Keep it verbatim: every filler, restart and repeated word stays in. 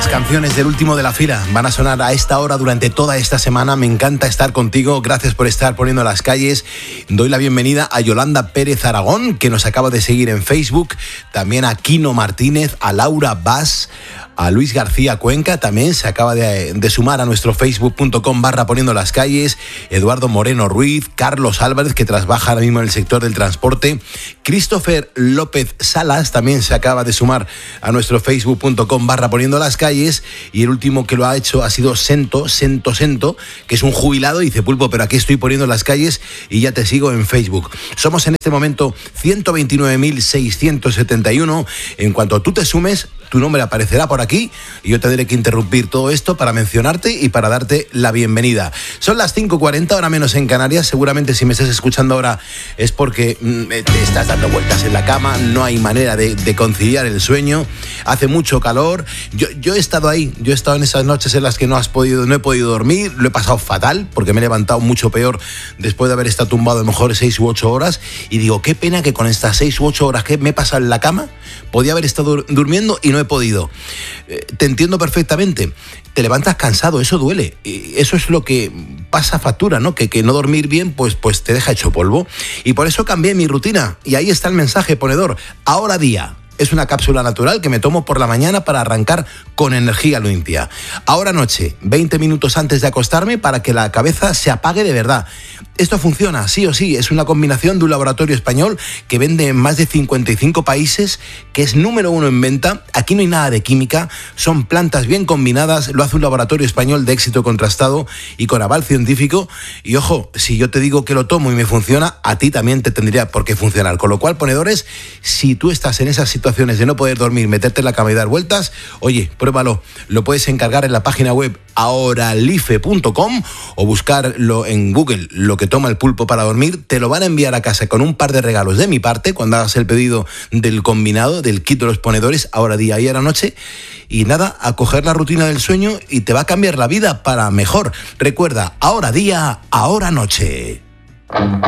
Canciones del último de la fila van a sonar a esta hora durante toda esta semana. Me encanta estar contigo, gracias por estar poniendo las calles. Doy la bienvenida a Yolanda Pérez Aragón, que nos acaba de seguir en Facebook, también a Kino Martínez, a Laura Vaz, a Luis García Cuenca, también se acaba de, de sumar a nuestro facebook.com barra poniendo las calles, Eduardo Moreno Ruiz, Carlos Álvarez, que trabaja ahora mismo en el sector del transporte, Christopher López Salas también se acaba de sumar a nuestro facebook.com barra poniendo las calles, y el último que lo ha hecho ha sido Sento, Sento, Sento, que es un jubilado, y dice: Pulpo, pero aquí estoy poniendo las calles y ya te sigo en Facebook. Somos en este momento ciento veintinueve mil seiscientos setenta y uno. En cuanto tú te sumes, tu nombre aparecerá por aquí y yo tendré que interrumpir todo esto para mencionarte y para darte la bienvenida. Son las cinco cuarenta, hora menos en Canarias. Seguramente si me estás escuchando ahora es porque mm, te estás dando vueltas en la cama, no hay manera de, de conciliar el sueño, hace mucho calor. Yo, yo he estado ahí, yo he estado en esas noches en las que no has podido, no he podido dormir, lo he pasado fatal porque me he levantado mucho peor después de haber estado tumbado a lo mejor seis u ocho horas, y digo, qué pena que con estas seis u ocho horas que me he pasado en la cama podía haber estado durmiendo y no he podido. Eh, te entiendo perfectamente. Te levantas cansado, eso duele. Y eso es lo que pasa factura, ¿no? Que, que no dormir bien, pues, pues te deja hecho polvo. Y por eso cambié mi rutina. Y ahí está el mensaje ponedor. Ahora día. Es una cápsula natural que me tomo por la mañana para arrancar con energía limpia. Ahora noche, veinte minutos antes de acostarme para que la cabeza se apague de verdad. Esto funciona, sí o sí. Es una combinación de un laboratorio español que vende en más de cincuenta y cinco países, que es número uno en venta. Aquí no hay nada de química, son plantas bien combinadas. Lo hace un laboratorio español de éxito contrastado y con aval científico. Y ojo, si yo te digo que lo tomo y me funciona, a ti también te tendría por qué funcionar. Con lo cual, ponedores, si tú estás en esas situaciones de no poder dormir, meterte en la cama y dar vueltas, oye, pruébalo. Lo puedes encargar en la página web ahoralife punto com o buscarlo en Google, lo que toma el pulpo para dormir. Te lo van a enviar a casa con un par de regalos de mi parte cuando hagas el pedido del combinado, del kit de los ponedores, ahora día y ahora noche. Y nada, a coger la rutina del sueño y te va a cambiar la vida para mejor. Recuerda, ahora día, ahora noche.